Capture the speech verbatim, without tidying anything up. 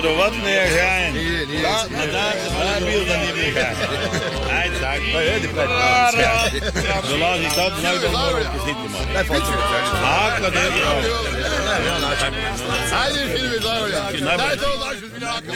verovatno je gajen. Nije, nije. Na dan sam bil zanimljiv gajen. Ajde, tak. Pa jedi, pred. Dolazi sad, najbolj moramo posjetiti. Daj focu. Tako, da je. Ajde, filmi, Zagorja. Daj to, daš